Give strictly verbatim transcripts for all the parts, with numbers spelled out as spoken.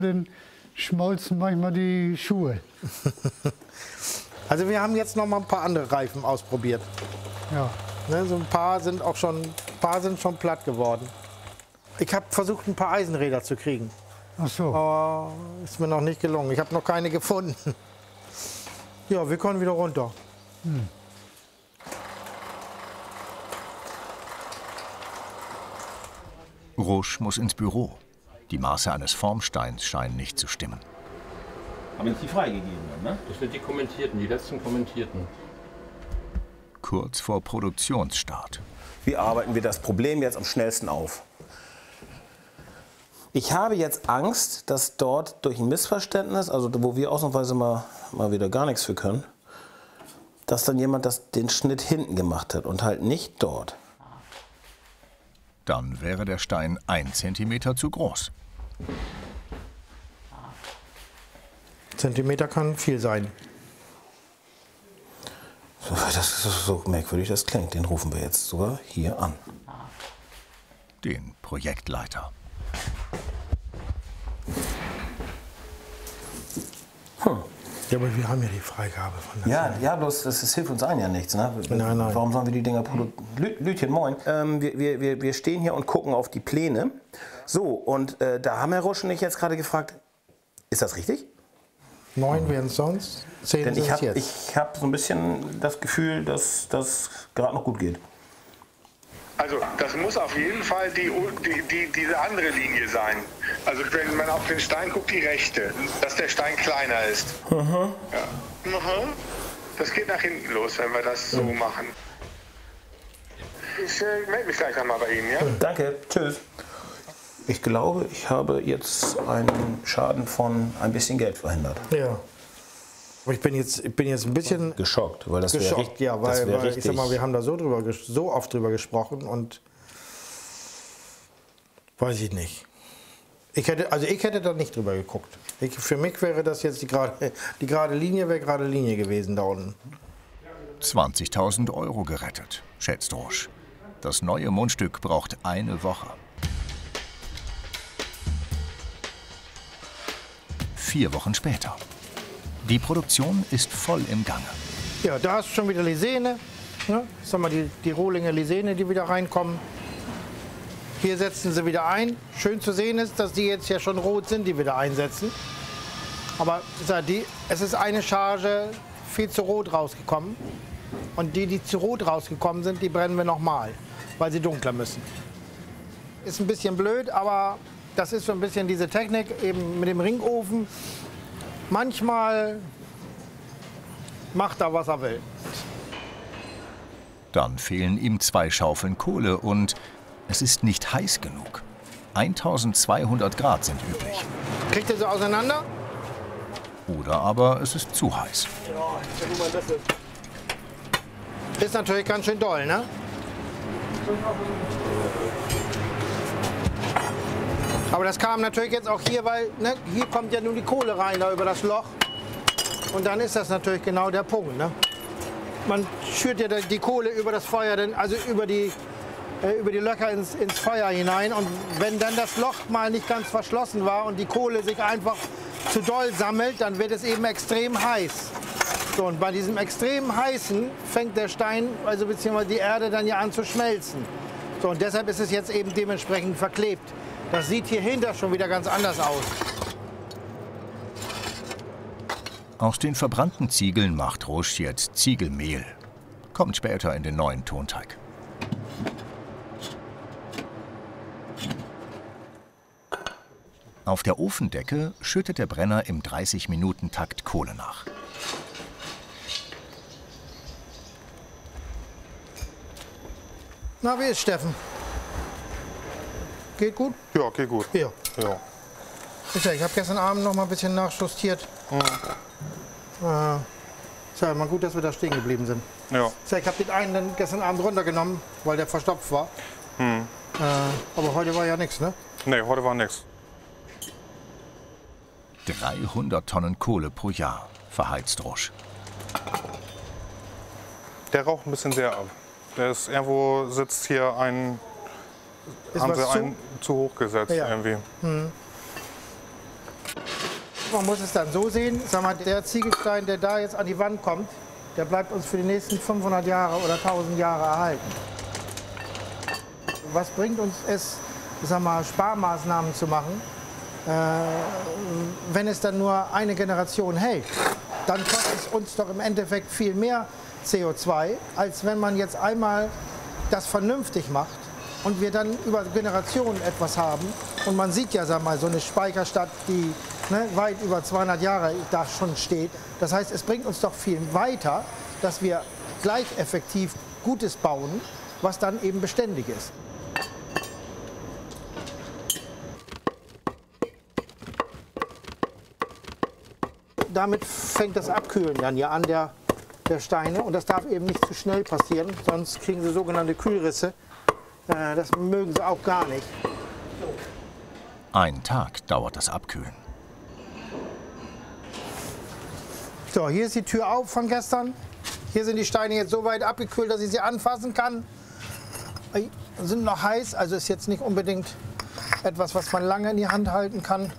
Dann schmolzen manchmal die Schuhe. Also wir haben jetzt noch mal ein paar andere Reifen ausprobiert. Ja. Ne, so ein paar sind auch schon, ein paar sind schon platt geworden. Ich habe versucht, ein paar Eisenräder zu kriegen. Ach so. Aber ist mir noch nicht gelungen. Ich habe noch keine gefunden. Ja, wir können wieder runter. Hm. Roche muss ins Büro. Die Maße eines Formsteins scheinen nicht zu stimmen. Haben jetzt die freigegeben, ne? Das sind die Kommentierten, die letzten Kommentierten. Kurz vor Produktionsstart. Wie arbeiten wir das Problem jetzt am schnellsten auf? Ich habe jetzt Angst, dass dort durch ein Missverständnis, also wo wir ausnahmsweise mal, mal wieder gar nichts für können, dass dann jemand das, den Schnitt hinten gemacht hat und halt nicht dort. Dann wäre der Stein ein Zentimeter zu groß. Zentimeter kann viel sein. Das ist so merkwürdig, das klingt. Den rufen wir jetzt sogar hier an. Den Projektleiter. Hm. Ja, aber wir haben ja die Freigabe von der Ja, Zeit. ja, bloß das, das hilft uns allen ja nichts. Ne? Nein, nein. Warum sollen wir die Dinger produzieren? Lü Lütchen, moin. Ähm, wir, wir, wir stehen hier und gucken auf die Pläne. So, und äh, da haben Herr Roche und ich jetzt gerade gefragt, ist das richtig? Neun wären es sonst, zehn Denn sind ich es habe jetzt. ich hab so ein bisschen das Gefühl, dass das gerade noch gut geht. Also das muss auf jeden Fall die, die, die, diese andere Linie sein. Also wenn man auf den Stein guckt, die rechte, dass der Stein kleiner ist. Mhm. Ja. Mhm. Das geht nach hinten los, wenn wir das so machen. Ich äh, melde mich gleich nochmal bei Ihnen, ja? Danke, tschüss. Ich glaube, ich habe jetzt einen Schaden von ein bisschen Geld verhindert. Ja. Aber ich bin jetzt, ich bin jetzt ein bisschen geschockt, weil das wäre geschockt, richtig. ja, weil, das wär weil richtig. ich sag mal, wir haben da so, drüber, so oft drüber gesprochen und weiß ich nicht. Ich hätte, also ich hätte da nicht drüber geguckt. Ich, für mich wäre das jetzt die gerade, die gerade Linie, wäre gerade Linie gewesen da unten. zwanzigtausend Euro gerettet, schätzt Roche. Das neue Mundstück braucht eine Woche. Vier Wochen später. Die Produktion ist voll im Gange. Ja, da hast du schon wieder Lisene. Ne? Sag mal, die, die Rohlinger Lisene, die wieder reinkommen. Hier setzen sie wieder ein. Schön zu sehen ist, dass die jetzt ja schon rot sind, die wieder einsetzen. Aber sag, die, es ist eine Charge viel zu rot rausgekommen. Und die, die zu rot rausgekommen sind, die brennen wir nochmal, weil sie dunkler müssen. Ist ein bisschen blöd, aber das ist so ein bisschen diese Technik eben mit dem Ringofen. Manchmal macht er, was er will. Dann fehlen ihm zwei Schaufeln Kohle und es ist nicht heiß genug. eintausendzweihundert Grad sind üblich. Kriegt ihr sie auseinander? Oder aber es ist zu heiß. Ist natürlich ganz schön doll, ne? Aber das kam natürlich jetzt auch hier, weil ne, hier kommt ja nun die Kohle rein da über das Loch. Und dann ist das natürlich genau der Punkt. Ne? Man schürt ja die Kohle über das Feuer, also über die, äh, über die Löcher ins, ins Feuer hinein. Und wenn dann das Loch mal nicht ganz verschlossen war und die Kohle sich einfach zu doll sammelt, dann wird es eben extrem heiß. So, und bei diesem extrem heißen fängt der Stein, also beziehungsweise die Erde dann ja an zu schmelzen. So, und deshalb ist es jetzt eben dementsprechend verklebt. Das sieht hier hinter schon wieder ganz anders aus. Aus den verbrannten Ziegeln macht Roche jetzt Ziegelmehl. Kommt später in den neuen Tonteig. Auf der Ofendecke schüttet der Brenner im dreißig-Minuten-Takt Kohle nach. Na, wie ist Steffen? Geht gut? Ja, geht gut. Ja. Ja. Ich habe gestern Abend noch mal ein bisschen nachjustiert. Hm. Äh, ist ja mal gut, dass wir da stehen geblieben sind. Ja. Ich habe den einen dann gestern Abend runtergenommen, weil der verstopft war. Hm. Äh, aber heute war ja nichts, ne? Nee, heute war nichts. dreihundert Tonnen Kohle pro Jahr, verheizt Roche. Der raucht ein bisschen sehr ab. Der ist irgendwo sitzt hier ein. Ist haben sie was zu? einen zu hoch gesetzt Ja. irgendwie. Hm. Man muss es dann so sehen, sag mal, der Ziegelstein, der da jetzt an die Wand kommt, der bleibt uns für die nächsten fünfhundert Jahre oder tausend Jahre erhalten. Was bringt uns es, sag mal, Sparmaßnahmen zu machen, äh, wenn es dann nur eine Generation hält? Dann kostet es uns doch im Endeffekt viel mehr C O zwei, als wenn man jetzt einmal das vernünftig macht und wir dann über Generationen etwas haben. Und man sieht ja, sag mal, so eine Speicherstadt, die ne, weit über zweihundert Jahre da schon steht. Das heißt, es bringt uns doch viel weiter, dass wir gleich effektiv Gutes bauen, was dann eben beständig ist. Damit fängt das Abkühlen dann ja an der, der Steine. Und das darf eben nicht zu schnell passieren, sonst kriegen sie sogenannte Kühlrisse. Äh, das mögen sie auch gar nicht. Ein Tag dauert das Abkühlen. So, hier ist die Tür auf von gestern. Hier sind die Steine jetzt so weit abgekühlt, dass ich sie anfassen kann. Die sind noch heiß, also ist jetzt nicht unbedingt etwas, was man lange in die Hand halten kann.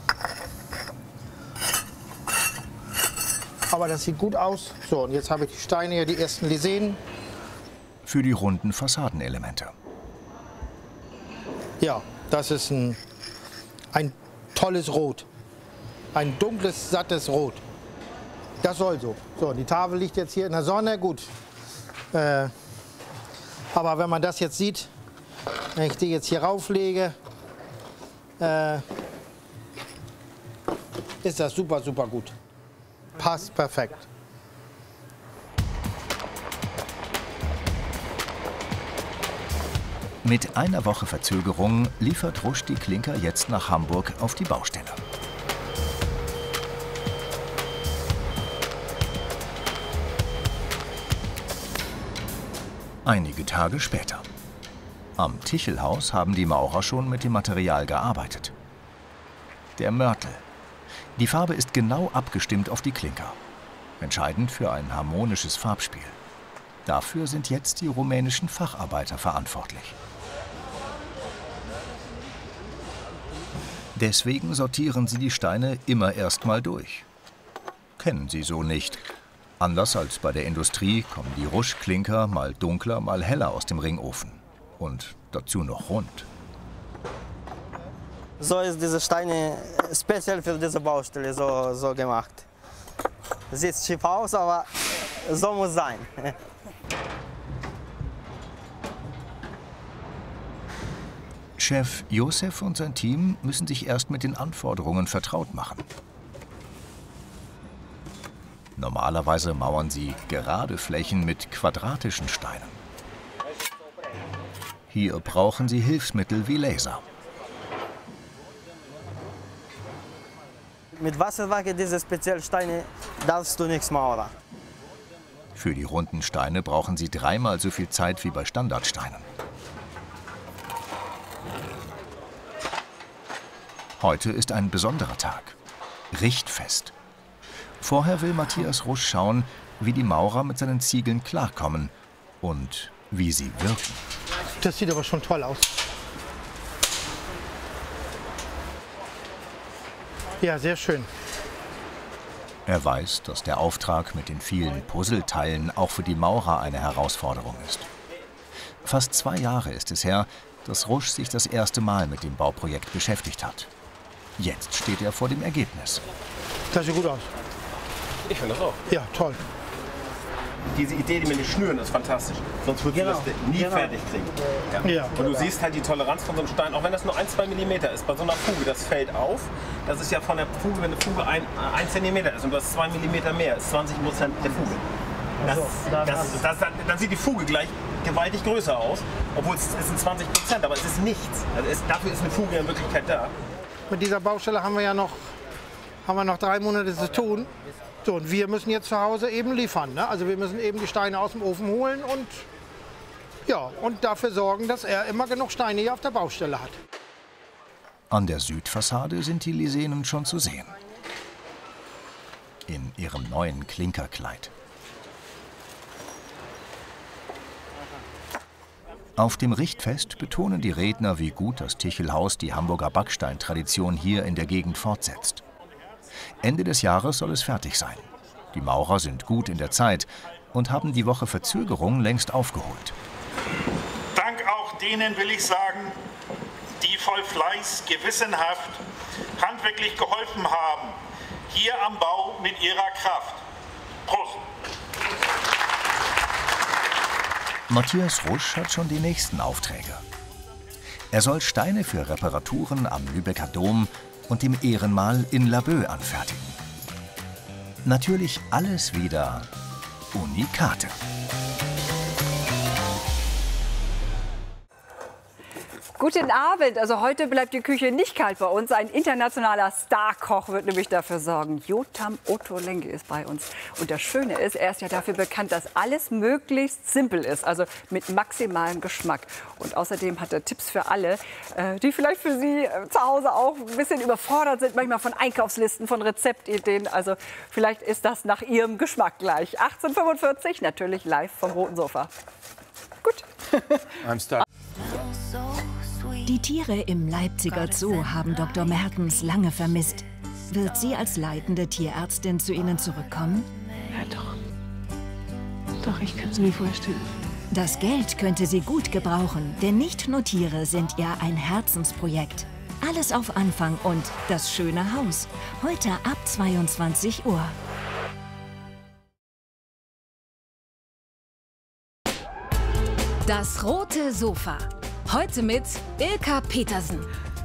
Aber das sieht gut aus. So, und jetzt habe ich die Steine hier, die ersten Lisenen. Für die runden Fassadenelemente. Ja, das ist ein, ein tolles Rot. Ein dunkles, sattes Rot. Das soll so. So, die Tafel liegt jetzt hier in der Sonne, gut. Äh, aber wenn man das jetzt sieht, wenn ich die jetzt hier rauflege, äh, ist das super, super gut. Passt perfekt. Mit einer Woche Verzögerung liefert Rusch die Klinker jetzt nach Hamburg auf die Baustelle. Einige Tage später. Am Tichelhaus haben die Maurer schon mit dem Material gearbeitet. Der Mörtel. Die Farbe ist genau abgestimmt auf die Klinker. Entscheidend für ein harmonisches Farbspiel. Dafür sind jetzt die rumänischen Facharbeiter verantwortlich. Deswegen sortieren sie die Steine immer erst mal durch. Kennen sie so nicht. Anders als bei der Industrie kommen die Rusch-Klinker mal dunkler, mal heller aus dem Ringofen. Und dazu noch rund. So ist diese Steine speziell für diese Baustelle so, so gemacht. Sieht schief aus, aber so muss sein. Chef Josef und sein Team müssen sich erst mit den Anforderungen vertraut machen. Normalerweise mauern sie gerade Flächen mit quadratischen Steinen. Hier brauchen sie Hilfsmittel wie Laser. Mit Wasserwaage, diese speziellen Steine, darfst du nichts mauern. Für die runden Steine brauchen sie dreimal so viel Zeit wie bei Standardsteinen. Heute ist ein besonderer Tag. Richtfest. Vorher will Matthias Rusch schauen, wie die Maurer mit seinen Ziegeln klarkommen und wie sie wirken. Das sieht aber schon toll aus. Ja, sehr schön. Er weiß, dass der Auftrag mit den vielen Puzzleteilen auch für die Maurer eine Herausforderung ist. Fast zwei Jahre ist es her, dass Rusch sich das erste Mal mit dem Bauprojekt beschäftigt hat. Jetzt steht er vor dem Ergebnis. Das sieht gut aus. Ich finde das auch. Ja, toll. Diese Idee, die mit den Schnüren, ist fantastisch. Sonst würdest Genau. du das nie Genau. fertig kriegen. Ja. Ja. Und du siehst halt die Toleranz von so einem Stein, auch wenn das nur ein, zwei Millimeter ist. Bei so einer Fuge, das fällt auf. Das ist ja von der Fuge, wenn eine Fuge ein, ein Zentimeter ist und du hast zwei Millimeter mehr, ist zwanzig Prozent der Fuge. Das, das, das, das, dann sieht die Fuge gleich gewaltig größer aus, obwohl es, es sind zwanzig Prozent, aber es ist nichts. Also es, dafür ist eine Fuge in Wirklichkeit da. Mit dieser Baustelle haben wir ja noch, haben wir noch drei Monate zu tun. So, und wir müssen jetzt zu Hause eben liefern. Ne? Also wir müssen eben die Steine aus dem Ofen holen und, ja, und dafür sorgen, dass er immer genug Steine hier auf der Baustelle hat. An der Südfassade sind die Lisenen schon zu sehen. In ihrem neuen Klinkerkleid. Auf dem Richtfest betonen die Redner, wie gut das Tichelhaus die Hamburger Backsteintradition hier in der Gegend fortsetzt. Ende des Jahres soll es fertig sein. Die Maurer sind gut in der Zeit und haben die Woche Verzögerung längst aufgeholt. Dank auch denen will ich sagen, die voll Fleiß, gewissenhaft, handwerklich geholfen haben, hier am Bau mit ihrer Kraft. Prost! Matthias Rusch hat schon die nächsten Aufträge. Er soll Steine für Reparaturen am Lübecker Dom und dem Ehrenmal in Laboe anfertigen. Natürlich alles wieder Unikate. Guten Abend. Also heute bleibt die Küche nicht kalt bei uns. Ein internationaler Starkoch wird nämlich dafür sorgen. Jotam Ottolenghi ist bei uns. Und das Schöne ist, er ist ja dafür bekannt, dass alles möglichst simpel ist, also mit maximalem Geschmack. Und außerdem hat er Tipps für alle, die vielleicht für Sie zu Hause auch ein bisschen überfordert sind, manchmal von Einkaufslisten, von Rezeptideen. Also vielleicht ist das nach Ihrem Geschmack gleich. achtzehnhundertfünfundvierzig, natürlich live vom Roten Sofa. Gut. I'm stuck. Die Tiere im Leipziger Zoo haben Doktor Mertens lange vermisst. Wird sie als leitende Tierärztin zu ihnen zurückkommen? Ja, doch. Doch, ich kann es mir vorstellen. Das Geld könnte sie gut gebrauchen, denn nicht nur Tiere sind ihr ein Herzensprojekt. Alles auf Anfang und das schöne Haus. Heute ab zweiundzwanzig Uhr. Das Rote Sofa. Heute mit Ilka Petersen.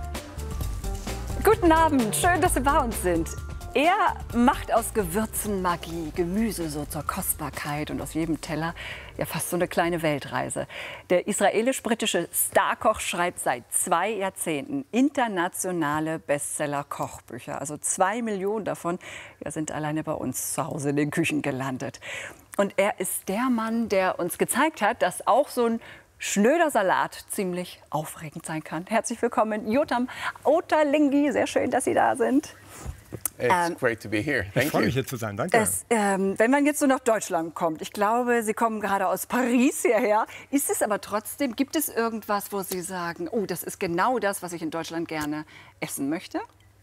Guten Abend, schön, dass Sie bei uns sind. Er macht aus Gewürzen Magie, Gemüse so zur Kostbarkeit und aus jedem Teller ja fast so eine kleine Weltreise. Der israelisch-britische Starkoch schreibt seit zwei Jahrzehnten internationale Bestseller-Kochbücher. Also zwei Millionen davon ja, sind alleine bei uns zu Hause in den Küchen gelandet. Und er ist der Mann, der uns gezeigt hat, dass auch so ein schnöder Salat ziemlich aufregend sein kann. Herzlich willkommen, Jotam Ottolenghi. Sehr schön, dass Sie da sind. It's ähm, great to be here. Thank ich freue mich, hier zu sein. Danke. Es, ähm, wenn man jetzt so nach Deutschland kommt, ich glaube, Sie kommen gerade aus Paris hierher. Ist es aber trotzdem, gibt es irgendwas, wo Sie sagen, oh, das ist genau das, was ich in Deutschland gerne essen möchte?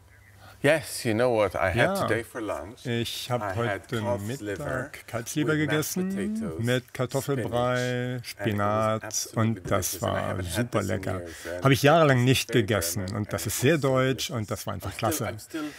Yes, you know what I had ja, today for lunch. Ich habe heute Mittag Kalbsleber gegessen mit Kartoffelbrei, Spinat und das war super lecker. Habe ich jahrelang nicht gegessen und das ist sehr deutsch und das war einfach klasse.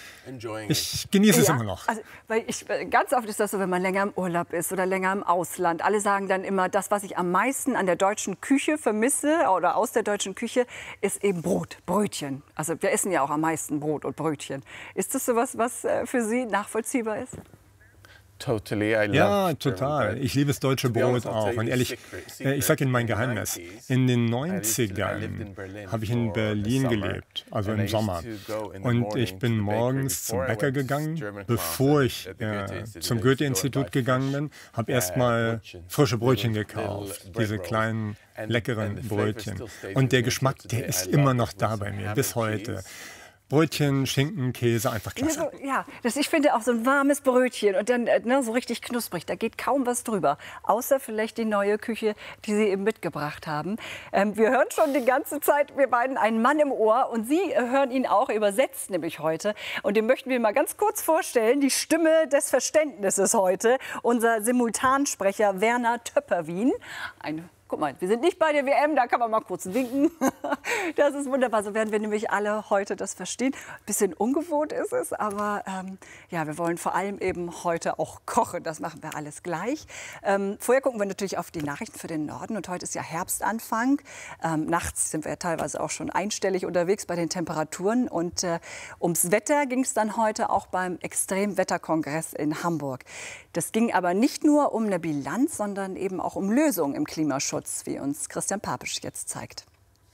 Ich genieße es ja, immer noch. Also, weil ich, ganz oft ist das so, wenn man länger im Urlaub ist oder länger im Ausland. Alle sagen dann immer, das, was ich am meisten an der deutschen Küche vermisse oder aus der deutschen Küche, ist eben Brot, Brötchen. Also wir essen ja auch am meisten Brot und Brötchen. Ist das sowas, was für Sie nachvollziehbar ist? Totally, I love ja, total. Ich liebe das deutsche Brot auch. Und ehrlich, ich sage Ihnen mein Geheimnis. In den neunzigern habe ich in Berlin gelebt, also im Sommer. Und ich bin morgens zum Bäcker gegangen, bevor ich äh, zum Goethe-Institut gegangen bin, habe erst mal frische Brötchen gekauft, diese kleinen, leckeren Brötchen. Und der Geschmack, der ist immer noch da bei mir, bis heute. Brötchen, Schinken, Käse, einfach klasse. Ja, so, ja, das, ich finde auch so ein warmes Brötchen und dann ne, so richtig knusprig, da geht kaum was drüber. Außer vielleicht die neue Küche, die Sie eben mitgebracht haben. Ähm, wir hören schon die ganze Zeit, wir beiden, einen Mann im Ohr und Sie hören ihn auch übersetzt, nämlich heute. Und den möchten wir mal ganz kurz vorstellen, die Stimme des Verständnisses heute, unser Simultansprecher Werner Töpperwien. Eine Guck mal, wir sind nicht bei der W M, da kann man mal kurz winken. Das ist wunderbar, so werden wir nämlich alle heute das verstehen. Ein bisschen ungewohnt ist es, aber ähm, ja, wir wollen vor allem eben heute auch kochen. Das machen wir alles gleich. Ähm, vorher gucken wir natürlich auf die Nachrichten für den Norden. Und heute ist ja Herbstanfang. Ähm, nachts sind wir ja teilweise auch schon einstellig unterwegs bei den Temperaturen. Und äh, ums Wetter ging es dann heute auch beim Extremwetterkongress in Hamburg. Das ging aber nicht nur um eine Bilanz, sondern eben auch um Lösungen im Klimaschutz, wie uns Christian Papisch jetzt zeigt.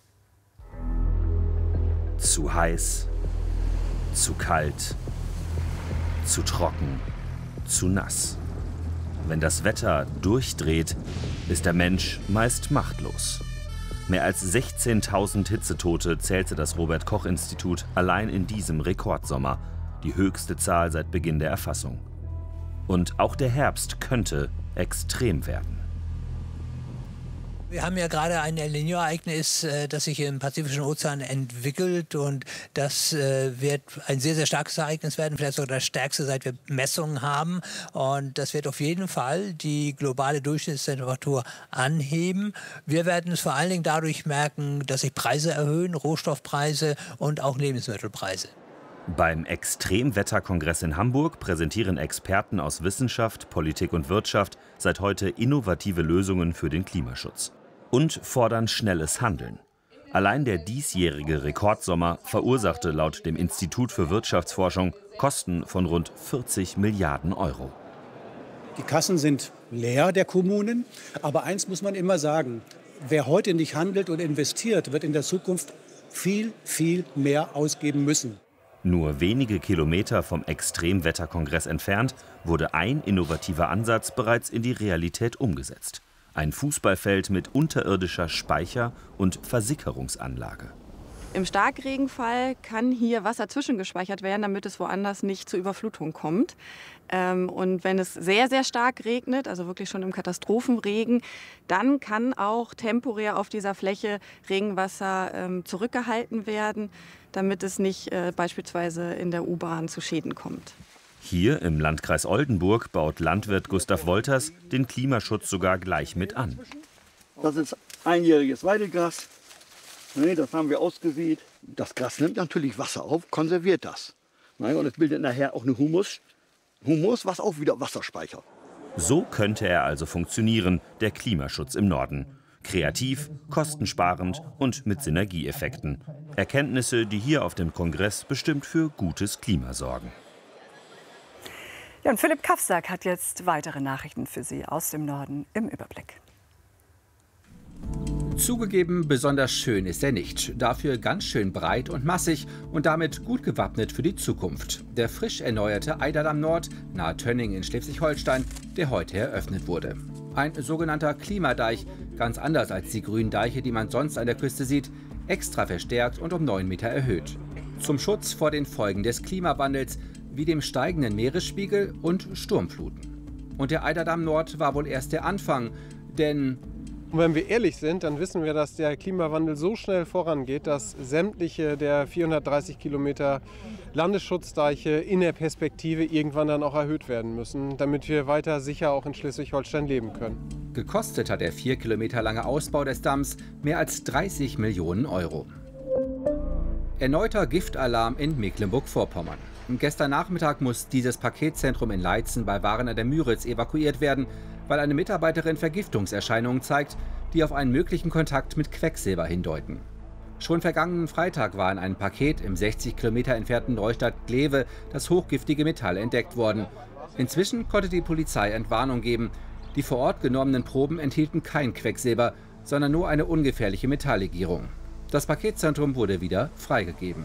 Zu heiß, zu kalt, zu trocken, zu nass. Wenn das Wetter durchdreht, ist der Mensch meist machtlos. Mehr als sechzehntausend Hitzetote zählte das Robert-Koch-Institut allein in diesem Rekordsommer, die höchste Zahl seit Beginn der Erfassung. Und auch der Herbst könnte extrem werden. Wir haben ja gerade ein El Niño-Ereignis, das sich im Pazifischen Ozean entwickelt. Und das wird ein sehr, sehr starkes Ereignis werden, vielleicht sogar das stärkste, seit wir Messungen haben. Und das wird auf jeden Fall die globale Durchschnittstemperatur anheben. Wir werden es vor allen Dingen dadurch merken, dass sich Preise erhöhen, Rohstoffpreise und auch Lebensmittelpreise. Beim Extremwetterkongress in Hamburg präsentieren Experten aus Wissenschaft, Politik und Wirtschaft seit heute innovative Lösungen für den Klimaschutz und fordern schnelles Handeln. Allein der diesjährige Rekordsommer verursachte laut dem Institut für Wirtschaftsforschung Kosten von rund vierzig Milliarden Euro. Die Kassen sind leer der Kommunen, aber eins muss man immer sagen: Wer heute nicht handelt und investiert, wird in der Zukunft viel, viel mehr ausgeben müssen. Nur wenige Kilometer vom Extremwetterkongress entfernt wurde ein innovativer Ansatz bereits in die Realität umgesetzt. Ein Fußballfeld mit unterirdischer Speicher- und Versickerungsanlage. Im Starkregenfall kann hier Wasser zwischengespeichert werden, damit es woanders nicht zur Überflutung kommt. Und wenn es sehr, sehr stark regnet, also wirklich schon im Katastrophenregen, dann kann auch temporär auf dieser Fläche Regenwasser zurückgehalten werden, damit es nicht beispielsweise in der U-Bahn zu Schäden kommt. Hier im Landkreis Oldenburg baut Landwirt Gustav Wolters den Klimaschutz sogar gleich mit an. Das ist einjähriges Weidegras. Das haben wir ausgesät. Das Gras nimmt natürlich Wasser auf, konserviert das. Und es bildet nachher auch eine Humus, Humus, was auch wieder Wasser speichert. So könnte er also funktionieren, der Klimaschutz im Norden. Kreativ, kostensparend und mit Synergieeffekten. Erkenntnisse, die hier auf dem Kongress bestimmt für gutes Klima sorgen. Ja, und Philipp Kafsack hat jetzt weitere Nachrichten für Sie aus dem Norden im Überblick. Zugegeben, besonders schön ist er nicht. Dafür ganz schön breit und massig und damit gut gewappnet für die Zukunft. Der frisch erneuerte Eiderdamm Nord nahe Tönning in Schleswig-Holstein, der heute eröffnet wurde. Ein sogenannter Klimadeich, ganz anders als die grünen Deiche, die man sonst an der Küste sieht, extra verstärkt und um neun Meter erhöht. Zum Schutz vor den Folgen des Klimawandels, wie dem steigenden Meeresspiegel und Sturmfluten. Und der Eiderdamm Nord war wohl erst der Anfang, denn Und wenn wir ehrlich sind, dann wissen wir, dass der Klimawandel so schnell vorangeht, dass sämtliche der vierhundertdreißig Kilometer Landesschutzdeiche in der Perspektive irgendwann dann auch erhöht werden müssen, damit wir weiter sicher auch in Schleswig-Holstein leben können. Gekostet hat der vier Kilometer lange Ausbau des Damms mehr als dreißig Millionen Euro. Erneuter Giftalarm in Mecklenburg-Vorpommern. Gestern Nachmittag muss dieses Paketzentrum in Leitzen bei Waren an der Müritz evakuiert werden, weil eine Mitarbeiterin Vergiftungserscheinungen zeigt, die auf einen möglichen Kontakt mit Quecksilber hindeuten. Schon vergangenen Freitag war in einem Paket im sechzig Kilometer entfernten Neustadt-Glewe das hochgiftige Metall entdeckt worden. Inzwischen konnte die Polizei Entwarnung geben. Die vor Ort genommenen Proben enthielten kein Quecksilber, sondern nur eine ungefährliche Metalllegierung. Das Paketzentrum wurde wieder freigegeben.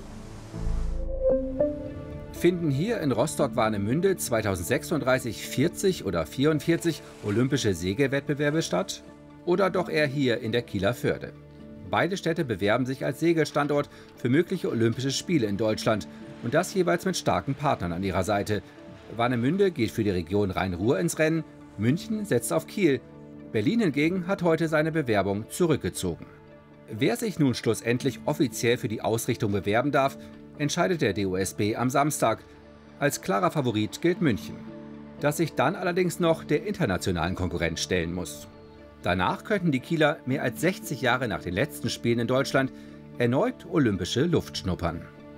Finden hier in Rostock-Warnemünde zweitausendsechsunddreißig vierzig oder vierundvierzig olympische Segelwettbewerbe statt? Oder doch eher hier in der Kieler Förde? Beide Städte bewerben sich als Segelstandort für mögliche Olympische Spiele in Deutschland und das jeweils mit starken Partnern an ihrer Seite. Warnemünde geht für die Region Rhein-Ruhr ins Rennen, München setzt auf Kiel. Berlin hingegen hat heute seine Bewerbung zurückgezogen. Wer sich nun schlussendlich offiziell für die Ausrichtung bewerben darf, entscheidet der D O S B am Samstag. Als klarer Favorit gilt München, das sich dann allerdings noch der internationalen Konkurrenz stellen muss. Danach könnten die Kieler mehr als sechzig Jahre nach den letzten Spielen in Deutschland erneut olympische Luft schnuppern.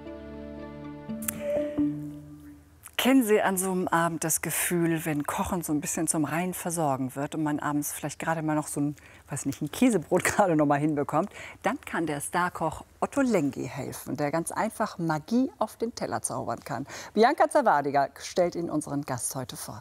Kennen Sie an so einem Abend das Gefühl, wenn Kochen so ein bisschen zum reinen Versorgen wird und man abends vielleicht gerade mal noch so ein, weiß nicht, ein Käsebrot gerade noch mal hinbekommt, dann kann der Starkoch Otto Lengi helfen, der ganz einfach Magie auf den Teller zaubern kann. Bianca Zawadiga stellt Ihnen unseren Gast heute vor.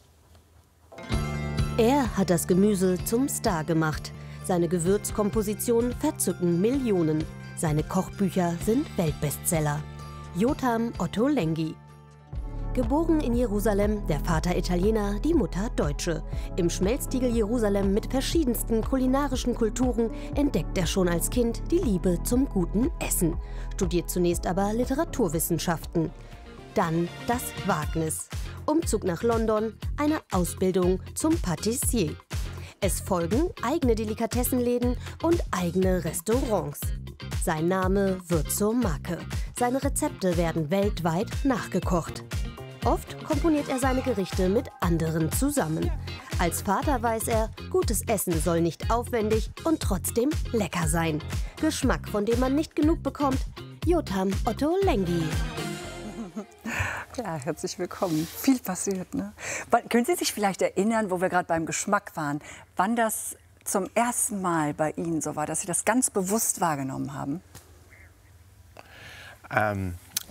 Er hat das Gemüse zum Star gemacht. Seine Gewürzkompositionen verzücken Millionen. Seine Kochbücher sind Weltbestseller. Jotam Otto Lengi. Geboren in Jerusalem, der Vater Italiener, die Mutter Deutsche. Im Schmelztiegel Jerusalem mit verschiedensten kulinarischen Kulturen entdeckt er schon als Kind die Liebe zum guten Essen. Studiert zunächst aber Literaturwissenschaften. Dann das Wagnis. Umzug nach London, eine Ausbildung zum Patissier. Es folgen eigene Delikatessenläden und eigene Restaurants. Sein Name wird zur Marke. Seine Rezepte werden weltweit nachgekocht. Oft komponiert er seine Gerichte mit anderen zusammen. Als Vater weiß er, gutes Essen soll nicht aufwendig und trotzdem lecker sein. Geschmack, von dem man nicht genug bekommt. Yotam Ottolenghi. Ja, herzlich willkommen. Viel passiert, ne? Können Sie sich vielleicht erinnern, wo wir gerade beim Geschmack waren, wann das zum ersten Mal bei Ihnen so war, dass Sie das ganz bewusst wahrgenommen haben? Um.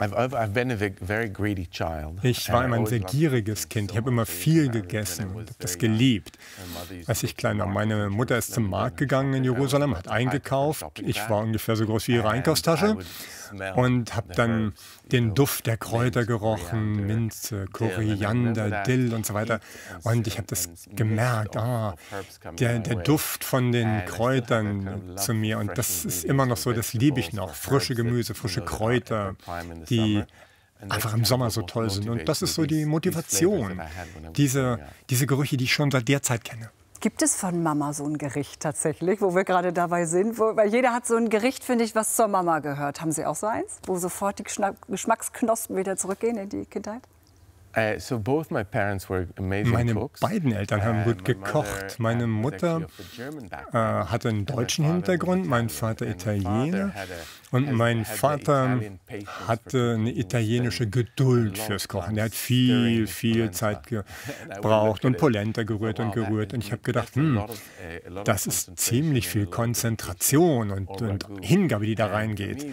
Ich war immer ein sehr gieriges Kind. Ich habe immer viel gegessen und habe das geliebt. Als ich klein war, meine Mutter ist zum Markt gegangen in Jerusalem, hat eingekauft. Ich war ungefähr so groß wie ihre Einkaufstasche und habe dann den Duft der Kräuter gerochen, Minze, Koriander, Dill und so weiter. Und ich habe das gemerkt, ah, der, der Duft von den Kräutern zu mir. Und das ist immer noch so, das liebe ich noch. Frische Gemüse, frische Kräuter, die einfach im Sommer so toll sind. Und das ist so die Motivation, diese, diese Gerüche, die ich schon seit der Zeit kenne. Gibt es von Mama so ein Gericht tatsächlich, wo wir gerade dabei sind? Wo, weil jeder hat so ein Gericht, finde ich, was zur Mama gehört. Haben Sie auch so eins, wo sofort die Geschmacksknospen wieder zurückgehen in die Kindheit? Uh, so both my parents were amazing Meine cooks. beiden Eltern haben gut gekocht. Meine Mutter äh, hatte einen deutschen Hintergrund, mein Vater Italiener. Und mein Vater hatte eine italienische Geduld fürs Kochen. Der hat viel, viel Zeit gebraucht und Polenta gerührt und gerührt. Und ich habe gedacht, hm, das ist ziemlich viel Konzentration und, und Hingabe, die da reingeht.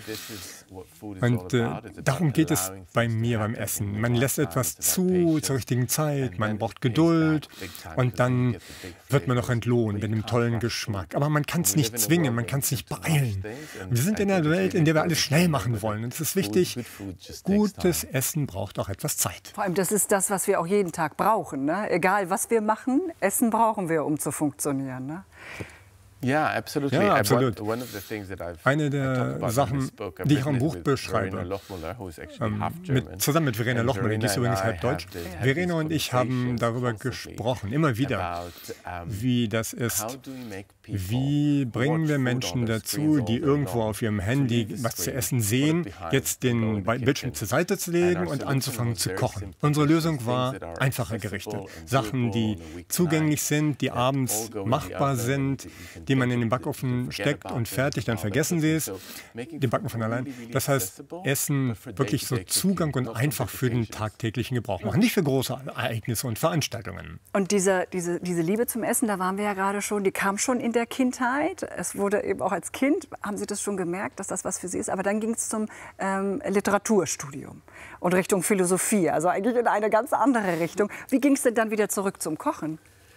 Und äh, darum geht es bei mir beim Essen. Man lässt etwas zu zur richtigen Zeit, man braucht Geduld und dann wird man noch entlohnt mit einem tollen Geschmack. Aber man kann es nicht zwingen, man kann es nicht beeilen. Wir sind in einer Welt, in der wir alles schnell machen wollen. Und es ist wichtig, gutes Essen braucht auch etwas Zeit. Vor allem, das ist das, was wir auch jeden Tag brauchen. Ne? Egal, was wir machen, Essen brauchen wir, um zu funktionieren. Ne? Ja, absolut. Ja, absolut. Eine der Sachen, die ich auch im Buch beschreibe, ähm, mit, zusammen mit Verena Lochmüller, die ist übrigens halb deutsch. Verena und ich haben darüber gesprochen, immer wieder, wie das ist. Wie bringen wir Menschen dazu, die irgendwo auf ihrem Handy was zu essen sehen, jetzt den Bildschirm zur Seite zu legen und anzufangen zu kochen? Unsere Lösung war einfache Gerichte. Sachen, die zugänglich sind, die abends machbar sind, die man in den Backofen steckt und fertig, dann vergessen Sie es, die backen von allein. Das heißt, Essen wirklich so Zugang und einfach für den tagtäglichen Gebrauch machen, nicht für große Ereignisse und Veranstaltungen. Und diese, diese, diese Liebe zum Essen, da waren wir ja gerade schon, die kam schon in der Kindheit. Es wurde eben auch als Kind, haben Sie das schon gemerkt, dass das was für Sie ist. Aber dann ging es zum ähm, Literaturstudium und Richtung Philosophie, also eigentlich in eine ganz andere Richtung. Wie ging es denn dann wieder zurück zum Kochen?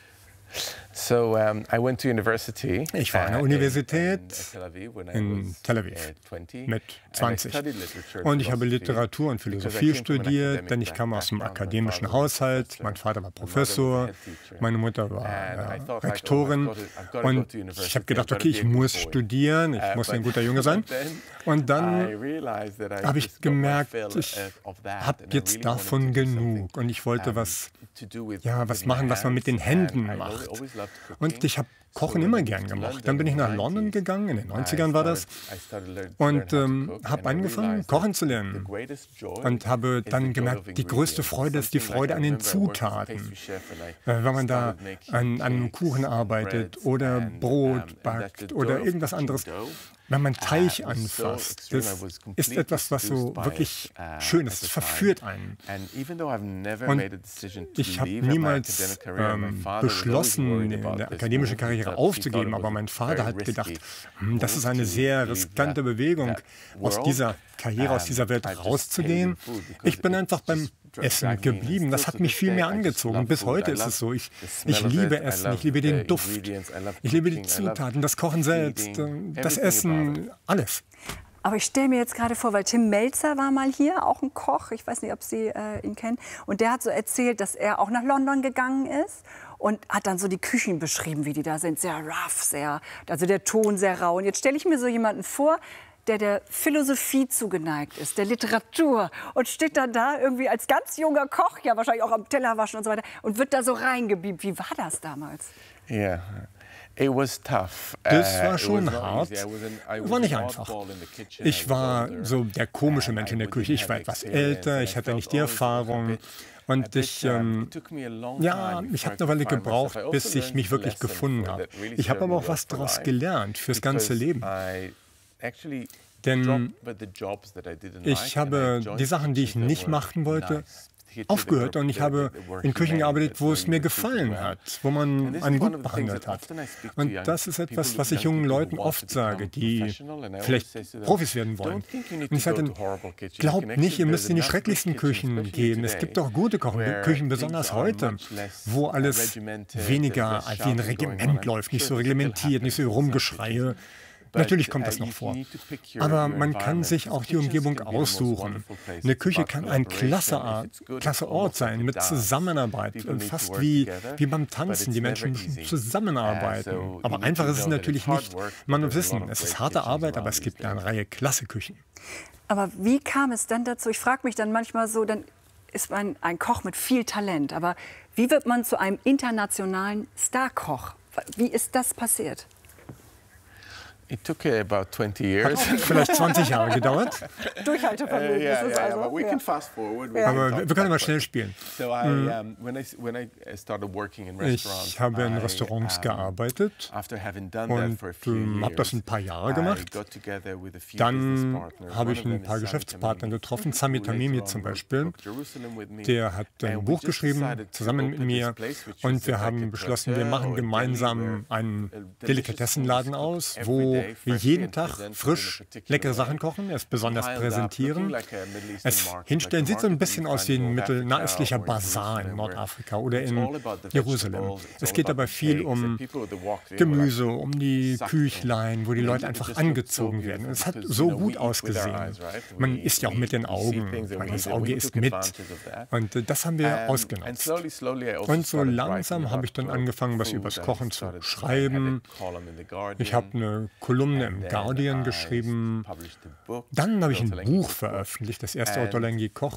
So, um, I went to university, ich war an der Universität in Tel Aviv mit zwanzig. Und ich habe Literatur und Philosophie studiert, denn ich kam aus einem akademischen Haushalt. Mein Vater war Professor, meine Mutter war äh, Rektorin. Und ich habe gedacht, okay, ich muss studieren, ich muss ein guter Junge sein. Und dann habe ich gemerkt, ich habe jetzt davon genug. Und ich wollte was, ja, was machen, was man mit den Händen macht. Und ich habe Kochen immer gern gemacht. Dann bin ich nach London gegangen, in den neunzigern war das, und ähm, habe angefangen, kochen zu lernen. Und habe dann gemerkt, die größte Freude ist die Freude an den Zutaten. Äh, wenn man da an, an einem Kuchen arbeitet oder Brot backt oder irgendwas anderes. Wenn man Teig anfasst, das ist etwas, was so wirklich schön ist. Es verführt einen. Und ich habe niemals ähm, beschlossen, eine akademische Karriere aufzugeben, aber mein Vater hat gedacht, hm, das ist eine sehr riskante Bewegung, aus dieser Karriere, aus dieser Welt rauszugehen. Ich bin einfach beim Essen geblieben. Das hat mich viel mehr angezogen. Bis heute ist es so. Ich, ich liebe Essen, ich liebe den Duft, ich liebe die Zutaten, das Kochen selbst, das Essen, alles. Aber ich stelle mir jetzt gerade vor, weil Tim Melzer war mal hier, auch ein Koch, ich weiß nicht, ob Sie äh, ihn kennen, und der hat so erzählt, dass er auch nach London gegangen ist und hat dann so die Küchen beschrieben, wie die da sind, sehr rough, sehr, also der Ton sehr rau. Und jetzt stelle ich mir so jemanden vor, der der Philosophie zugeneigt ist, der Literatur, und steht dann da irgendwie als ganz junger Koch, ja wahrscheinlich auch am Teller waschen und so weiter, und wird da so reingebeamt. Wie war das damals? Yeah. It was tough. Das war schon hart, war nicht einfach. Ich war so der komische Mensch in der Küche. Ich war etwas älter, ich hatte nicht die Erfahrung. Und ich, ähm, ja, ich habe eine Weile gebraucht, bis ich mich wirklich gefunden habe. Ich habe aber auch was daraus gelernt fürs ganze Leben. Denn ich habe die Sachen, die ich nicht machen wollte, aufgehört und ich habe in Küchen gearbeitet, wo es mir gefallen hat, wo man einen gut behandelt hat. Und das ist etwas, was ich jungen Leuten oft sage, die vielleicht Profis werden wollen. Und ich sage, glaubt nicht, ihr müsst in die schrecklichsten Küchen gehen. Es gibt auch gute Küchen, besonders heute, wo alles weniger wie ein Regiment läuft, nicht so reglementiert, nicht so Rumgeschreie. Natürlich kommt das noch vor. Aber man kann sich auch die Umgebung aussuchen. Eine Küche kann ein klasse, Art, klasse Ort sein, mit Zusammenarbeit. Fast wie, wie beim Tanzen. Die Menschen müssen zusammenarbeiten. Aber einfach ist es natürlich nicht. Man muss wissen, es ist harte Arbeit, aber es gibt eine Reihe klasse Küchen. Aber wie kam es dann dazu? Ich frage mich dann manchmal so, dann ist man ein Koch mit viel Talent. Aber wie wird man zu einem internationalen Starkoch? Wie ist das passiert? It took about twenty years. Hat vielleicht zwanzig Jahre gedauert. Durchhaltevermögen. Uh, yeah, yeah, yeah, but we can fast forward. We Aber can wir können mal schnell spielen. So I, um, when I, when I started working in restaurants, ich habe in Restaurants I, um, gearbeitet after having done that und for a few habe das ein paar Jahre gemacht. I got together with a few Dann business habe ich partners. ein paar Geschäftspartner getroffen. Sami Tamimi zum Beispiel. Der hat ein Buch geschrieben, zusammen mit mir. Und wir haben beschlossen, wir machen gemeinsam einen Delikatessenladen aus, wo wir jeden Tag frisch leckere Sachen kochen, es besonders präsentieren. Es hinstellen sieht so ein bisschen aus wie ein mittelnahöstlicher Basar in Nordafrika oder in Jerusalem. Es geht aber viel um Gemüse, um die Küchlein, wo die Leute einfach angezogen werden. Es hat so gut ausgesehen. Man isst ja auch mit den Augen, das Auge isst mit. Und das haben wir ausgenutzt. Und so langsam habe ich dann angefangen, was übers Kochen zu schreiben. Ich habe eine Kolumne im Guardian geschrieben. Dann habe ich ein Buch veröffentlicht, das erste Ottolenghi Koch.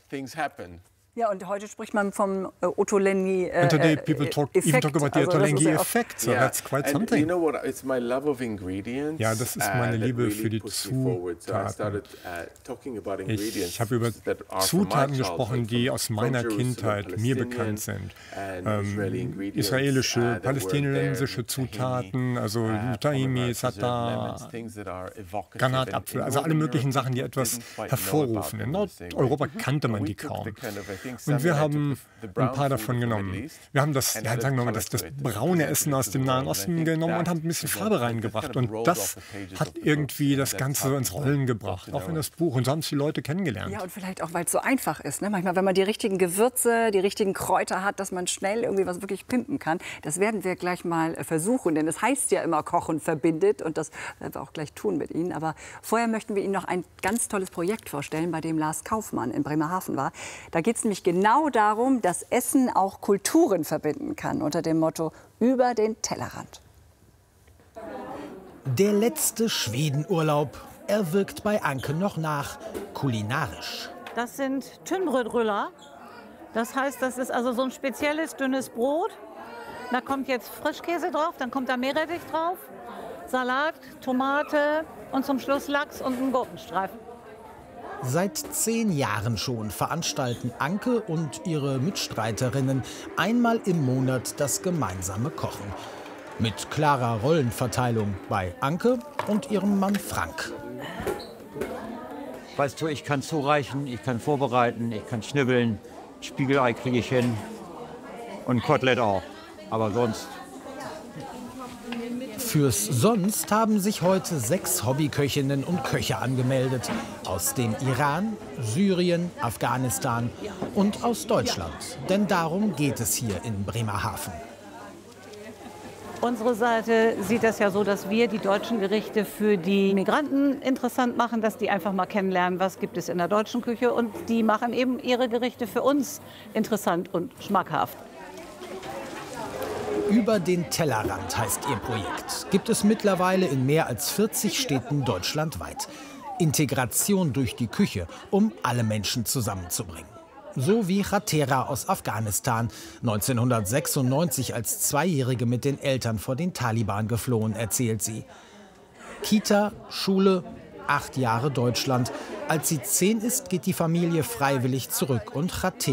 Ja, und heute spricht man vom äh, Ottolenghi äh, And today people talk, Effekt. even talk about the Also, Ottolenghi das ist ja effect, so Yeah. that's quite And something. you know what? It's my love of ingredients. Ja, das ist meine uh, that Liebe really für die pushes me forward. So I Zutaten. started, uh, talking about ingredients Ich habe über that are from my Zutaten childhood, gesprochen, die from- aus from meiner Jerusalem, Kindheit mir bekannt sind. and Israeli Ähm, ingredients, uh, israelische, that were palästinensische there, Zutaten, also uh, Tahini, preserved Sata, lemons, things that are evocative. Granatapfel, And in also alle Northern möglichen Europe, Sachen, die people etwas didn't quite know hervorrufen. about In them the same way. Nordeuropa kannte man And die we took kaum. the kind of, I think, Und salmon, wir I haben took the ein brown paar food davon from the Middle genommen. East Wir haben das, and ja, added sagen wir mal, color das, das to it, braune presented Essen it aus to dem the Nahen world. And I Osten think genommen und that haben ein bisschen is Farbe what- that reingebracht. kind of Und rolled das off the pages hat of the irgendwie books. das And Ganze that's how ins people Rollen got gebracht, to auch know in it. das Buch. Und so haben es die Leute kennengelernt. Ja, und vielleicht auch, weil es so einfach ist. Ne? Manchmal, wenn man die richtigen Gewürze, die richtigen Kräuter hat, dass man schnell irgendwie was wirklich pimpen kann. Das werden wir gleich mal äh, versuchen, denn es heißt ja immer, Kochen verbindet. Und das werden wir auch gleich tun mit Ihnen. Aber vorher möchten wir Ihnen noch ein ganz tolles Projekt vorstellen, bei dem Lars Kaufmann in Bremerhaven war. Da geht es nämlich genau darum, dass Essen auch Kulturen verbinden kann, unter dem Motto über den Tellerrand. Der letzte Schwedenurlaub. Er wirkt bei Anke noch nach, kulinarisch. Das sind Thunbrödrüller. Das heißt, das ist also so ein spezielles dünnes Brot. Da kommt jetzt Frischkäse drauf, dann kommt da Meerrettich drauf, Salat, Tomate und zum Schluss Lachs und ein Gurkenstreifen. Seit zehn Jahren schon veranstalten Anke und ihre Mitstreiterinnen einmal im Monat das gemeinsame Kochen. Mit klarer Rollenverteilung bei Anke und ihrem Mann Frank. Weißt du, ich kann zureichen, ich kann vorbereiten, ich kann schnibbeln, Spiegelei kriege ich hin und Kotelett auch. Aber sonst. Fürs Sonst haben sich heute sechs Hobbyköchinnen und Köche angemeldet. Aus dem Iran, Syrien, Afghanistan und aus Deutschland. Denn darum geht es hier in Bremerhaven. Unsere Seite sieht das ja so, dass wir die deutschen Gerichte für die Migranten interessant machen, dass die einfach mal kennenlernen, was gibt es in der deutschen Küche. Und die machen eben ihre Gerichte für uns interessant und schmackhaft. Über den Tellerrand heißt ihr Projekt. Gibt es mittlerweile in mehr als vierzig Städten deutschlandweit. Integration durch die Küche, um alle Menschen zusammenzubringen. So wie Khatera aus Afghanistan, neunzehnhundertsechsundneunzig als Zweijährige mit den Eltern vor den Taliban geflohen, erzählt sie. Kita, Schule, acht Jahre Deutschland. Als sie zehn ist, geht die Familie freiwillig zurück und Khatera